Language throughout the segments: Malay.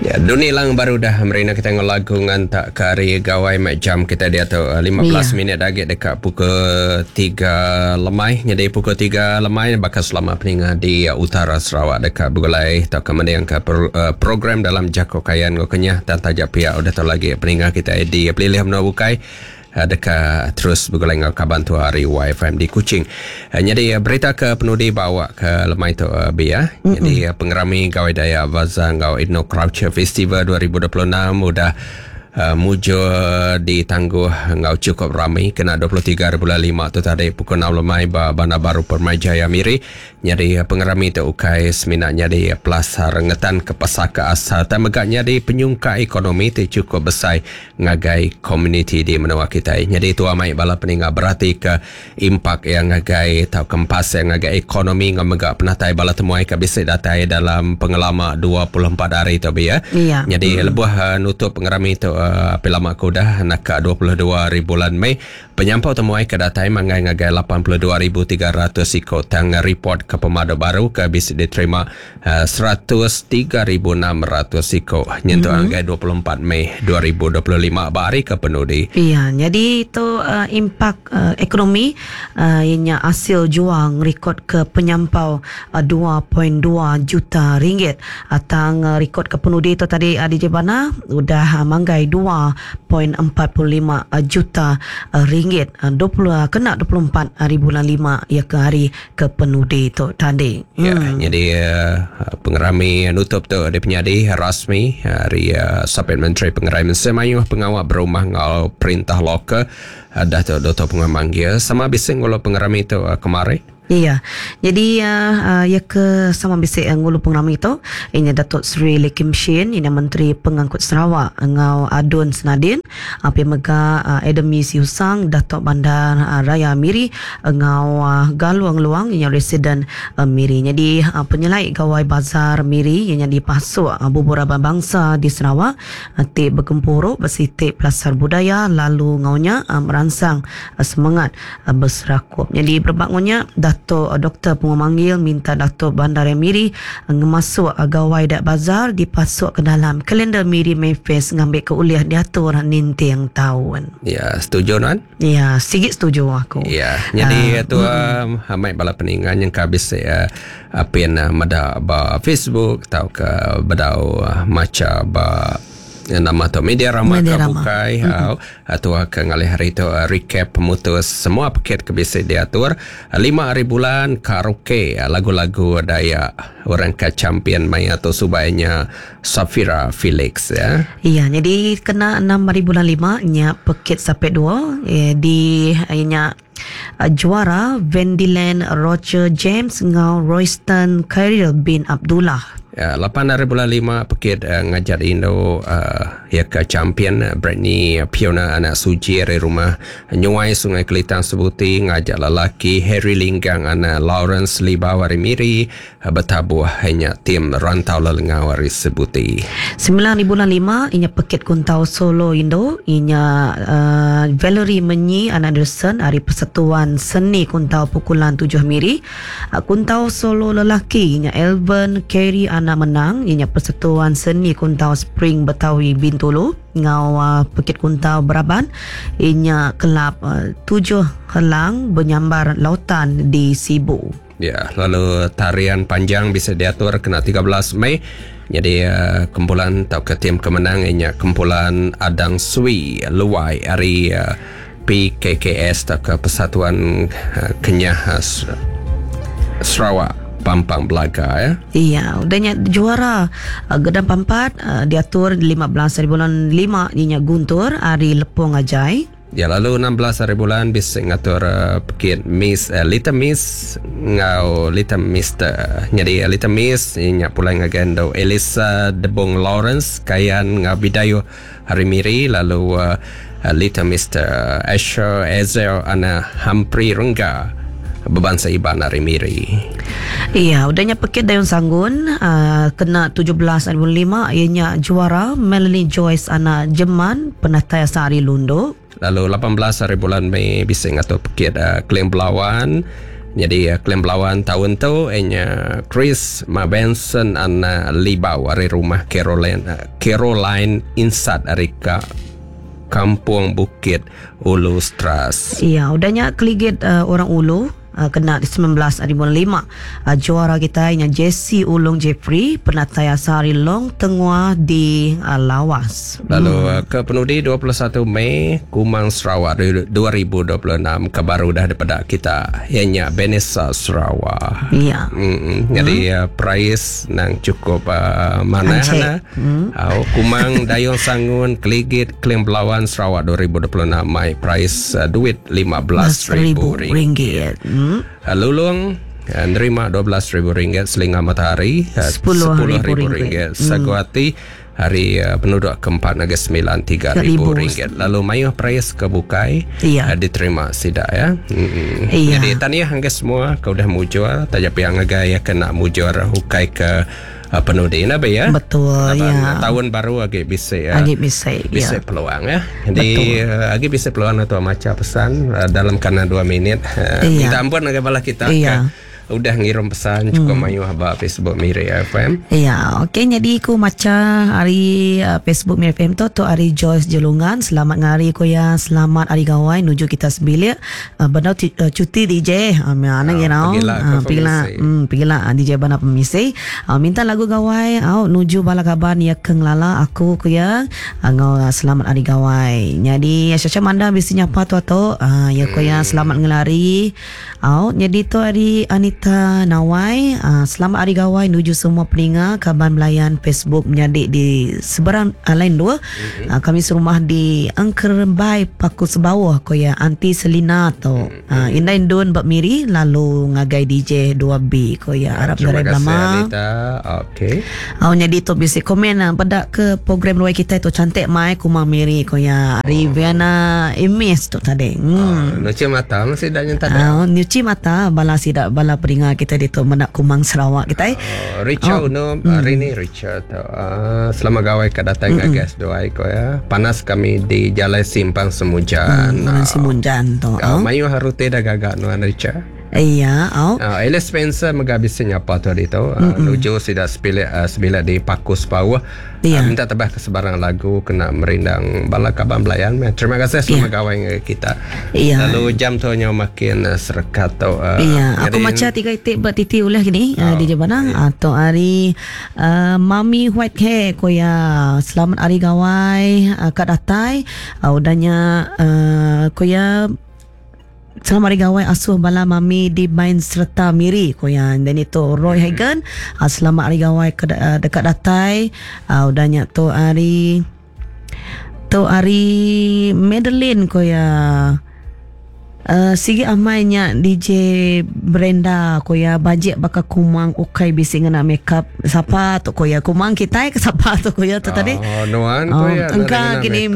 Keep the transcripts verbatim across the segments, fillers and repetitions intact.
Ya, dunia lang baru dah merina kita ngelagu ngantak kari gawai mak jam kita dia tu lima belas yeah. minit lagi dekat pukul tiga lemai. Jadi pukul tiga lemai bakal selama peninga di uh, utara Sarawak dekat Bugulai tak kemudian ke pro, uh, program dalam Jako Kayan ngokenya dan tajak pihak udah tahu lagi peninga kita di pilih menua bukai dekat terus bergulai dengan kaban tu hari Y F M di Kuching. Uh, jadi uh, berita ke penudi bawa ke lemai tu uh, Bia. Mm-hmm. Jadi uh, pengerami gawai daya Vaza ngau Idno Croucher Festival dua ribu dua puluh enam udah Uh, mujur ditangguh ngau cukup ramai kena dua puluh tiga bulan lima tu tadi pukul enam lemai ba Bandar Baru Permajaya Miri. Jadi uh, pengerami tu ukai seminatnya di uh, plus rengetan ke pesaka asal tamaganya di penyungka ekonomi tu cukup besar ngagai komuniti di menua kita. Jadi tu amai bala peninga berarti ke impak yang ngagai tau kempas yang ngagai ekonomi ngamega penatai bala temuai ke bisik datai dalam pengelama dua puluh empat hari tu ya. Iya. Jadi hmm. lebuh uh, nutup pengerami tu Uh, apa lama aku dah nak ke dua puluh dua hari bulan Mei penyampau temuai ke datai mangai ngagai lapan puluh dua ribu tiga ratus ikut tang report ke pemadu baru ke bisa diterima uh, seratus tiga ribu enam ratus ikut nyentuh mm-hmm. anggai dua puluh empat Mei dua ribu dua puluh lima hari ke penudi. Iya, jadi itu uh, impak uh, ekonomi uh, ianya hasil juang rekod ke penyampau uh, dua perpuluhan dua juta ringgit atang uh, rekod ke penudi itu tadi uh, di Jebana udah uh, manggai dua perpuluhan empat lima juta ringgit. dua puluh kena dua puluh empat hari bulan lima ya ke hari ke penudi tu tadi. Ya, hmm. jadi uh, pengerami nutup tu dia penyadi rasmi hari uh, Sabit Menteri Pengerami Semayuh pengawal berumah ngau perintah lokal uh, Dato' Doktor Pengamanggil sama bising kalau pengerami tu uh, kemarin. Iya, jadi uh, uh, ya ke sama bisik uh, ngulu pengerami itu ini Datuk Seri Lee Kim Shin, ini Menteri Pengangkut Sarawak ngau Adun Senadin, apa mega uh, Adami Siusang, Datuk Bandar uh, Raya Miri ngau uh, Galuang Luang yang residen uh, Miri. Jadi uh, penyelai gawai bazar Miri yang dipasuk uh, beberapa bangsa di Sarawak uh, tik bergempuruk bersitik pelasar budaya lalu ngaunya uh, merangsang uh, semangat uh, berserakup. Jadi berbakunya Dato' Doktor Pengamanggil minta Dato' Bandar Miri ngemasuk gawai dak bazar dipasuk ke dalam kalender Miri Mayfest ngambil ke uliah diatur ninti yang tahun. Ya, setuju Nan? Ya, sikit setuju aku. Ya, jadi uh, tu mm-hmm. amai bala peningan yang kabis uh, apa yang uh, mada ba Facebook tau ke badau uh, maca ba nama tu media ramah ke bukai mm-hmm. atau ke ngalih hari tu uh, recap pemutus semua paket kebisa diatur uh, lima hari bulan karaoke uh, lagu-lagu daya orang ke champion mai atau subainya Safira Felix ya. Iya, jadi kena enam hari bulan lima nya paket sampai dua eh, di nya uh, juara Vendiland Roger James ngau Royston Khairil bin Abdullah. Ya, lapan hari bulan lima paket uh, ngajar Indo uh, ya ke champion uh, Britney uh, Piona anak suci dari rumah Nyuai Sungai Kelitang Sebuti ngajar lelaki Harry Linggang anak Lawrence Libawari Miri uh, bertabuh hanya tim Rantau Lelengawari Sebuti. Sembilan di bulan lima inya paket kuntau solo Indo inya uh, Valerie Menyi anak Anderson hari Persatuan Seni Kuntau Pukulan tujuh Miri uh, kuntau solo lelaki inya Elvin Carey anak menang ianya Persatuan Seni Kuntau Spring Betawi Bintulu ngau uh, Bukit Kuntau Beraban ianya kelab uh, tujuh helang benyambar lautan di Sibu. Ya, lalu tarian panjang bisa diatur kena tiga belas Mei. Jadi uh, kumpulan atau ke tim kemenang ianya kumpulan Adang Sui Luai hari uh, P K K S atau ke Persatuan uh, Kenyah uh, Sarawak Pampang Belaga ya. Iya, udahnya juara uh, Gedang Pampat uh, diatur lima belas hari bulan lima inya Guntur hari Lepong Ajai. Ya, lalu enam belas hari bulan bisa ngatur uh, paket Miss uh, Little Miss ngau Little Mister. Jadi uh, Little Miss inya pula ngagendo Elisa Debong Lawrence kayan ngabidayo hari Miri lalu uh, uh, Little Mister Asher Ezel ana Humphrey Rengga beban seiban hari Miri. Iya, udahnya paket Dayun Sanggun uh, kena tujuh belas hari bulan lima ianya juara Melanie Joyce anak Jeman penatai Sari Lundo. Lalu lapan belas hari bulan Mei bisa ngatur paket uh, Klaim Belawan Jadi uh, klaim lawan tahun tu enya Chris Mabenson ana libau dari rumah Caroline uh, Caroline Insat Arika Kampung Bukit Ulu Stras. Iya, udahnya keligit uh, orang Ulu Uh, kena di sembilan belas dua ribu lima. Uh, juara kita yang Jesse Ulung Jeffrey penatai Asari Long Tengua di uh, Lawas. Lalu hmm. uh, ke penudi dua puluh satu Mei Kumang Sarawak dua ribu dua puluh enam kabar udah daripada kita ianya Benesa Sarawak. Iya. Mm-hmm. Jadi hmm. uh, price nang cukup uh, mana hana. Hmm. Uh, Kumang Dayong Sangun Keligit Klaim Belawan Sarawak dua ribu dua puluh enam Mei price uh, duit lima belas ribu ringgit. Hmm. Uh, Lulung uh, nerima dua belas ribu ringgit. Selinga Matahari uh, sepuluh ribu ringgit. Saguati hari uh, penduduk keempat negara sembilan tiga ribu ringgit. Lalu Mayuh Price ke Bukai iya. uh, diterima sidak ya. Mm-hmm. Iya. Jadi tahniah hangga semua kau dah mujur. Tapi yang agak kena mujur hukai ke uh, penudi nabe ya. Betul ya. Tahun baru agak bisa ya. Agak bisa bisa ya. peluang ya. Jadi uh, agak bisa peluang atau macam pesan uh, dalam kena dua minit. Uh, iya. Minta ampun agak bala kita. Iya. Ke, udah ngirim pesan cukup hmm. mayu haba Facebook Miri F M. Ya, okey jadi ku maca hari uh, Facebook Miri F M tu tu hari Joyce Jelungan. Selamat ngari ko ya, selamat hari gawai nuju kita sebilik. Uh, benar uh, cuti D J. Uh, mana you know? Pergilah, hmm pergilah D J bana pemisi. Uh, minta lagu gawai au uh, nuju bala kabar ya keng lala aku ko ya. Uh, ngau uh, selamat hari gawai. Jadi Syasha Manda mesti nyapa tu tu uh, ya ko ya selamat ngelari. Au uh, jadi tu hari Anita Kita Nawai, uh, selamat hari gawai nuju semua peninga kaban melayan Facebook menyadik di seberang uh, lain dua. Mm-hmm. Uh, kami serumah di Angker Bai Paku Sebawah ko ya Anti Selina atau mm-hmm. uh, Indah Indun Bak Miri lalu ngagai D J dua B ko ya Arab Garai Lama. Okey. Au uh, nyadi tu bisi komen uh, pada ke program luai kita itu cantik mai Kumang Miri ko ya Riviana Emis tu tadi. Hmm. Oh, nyuci mata masih dah nyentak dah. Uh, nyuci mata bala sidak bala peringat kita di tu menak Kumang Sarawak kita. Uh, Richard oh. no mm. hari ni Richard uh, selamat gawai ke datang mm-hmm. guys doai ko ya. Panas kami di Jalan Simpang Semujan. Mm, uh, Semujan tu. Uh, mayu harute dah gagak no Richard. Iya, oh. Uh, Alice Spencer magabisnya apa tu itu. Uh, nuju sudah sebilik uh, sebilik di Pakus bawah. Iya. Uh, minta tabah ke sebarang lagu kena merindang bala kaban belayan. Terima kasih selamat iya. gawai kita. Iya. Lalu jam tu nyo makin uh, serekat tu. Uh, iya. Aku macam tiga titik bertiti ulah gini oh, uh, di Jabana iya. atau hari uh, Mami White Hair ko ya selamat hari gawai uh, kat datai. Uh, udahnya uh, ko ya selamat hari gawai asuh bala mami di main serta Miri ko yan. Dan itu Roy Hagen. Uh, selamat hari gawai ke, uh, dekat datai. Uh, udahnya tu hari tu hari Madeline ko ya. Uh, sige amainya D J Brenda ko ya bajet baka Kumang ukai bisi ngena makeup siapa tu ko ya Kumang kita ke siapa tu ko ya tu tadi. Oh, nuan ko ya. Engkau gini.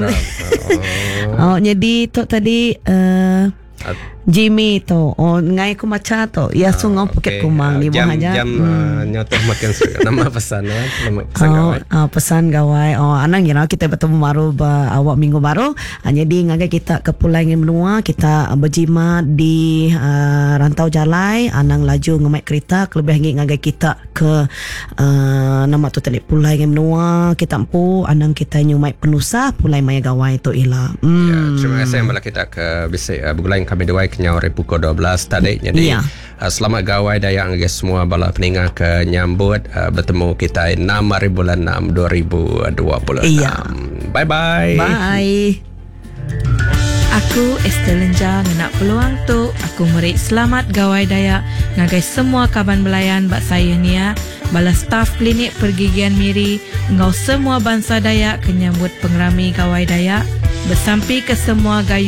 Oh, jadi tu tadi uh, Jimmy tu oh ngai ku maca tu ya sungau Phuket Kumang di bawah aja jam uh, nyotoh makin nama pesan nama pesan oh, gawai uh, pesan gawai oh anang you know, kita bertemu baru ba, awak minggu baru uh, jadi ngagai kita ke Pulau Ingin Menua kita uh, berjimat di uh, Rantau Jalai anang laju ngemai kereta kelebih lagi ngagai kita ke uh, nama tu tadi Pulau Ingin Menua kita empu anang kita nyumai penusah Pulau Maya Gawai tu ila hmm. ya, terima kasih malah kita ke bisa uh, bergulaing kami dua kenyau pukul dua belas tadi jadi yeah. uh, selamat gawai dayang guys semua bala peningat ke nyambut uh, bertemu kita enam hari bulan enam dua ribu dua puluh enam yeah. bye bye bye aku Esther Lenja nak peluang tu aku merik selamat gawai daya ngagai semua kaban belayan bak saya nia bala staf klinik pergigian Miri ngau semua bangsa Dayak kenyambut pengerami gawai Dayak bersampi ke semua gayu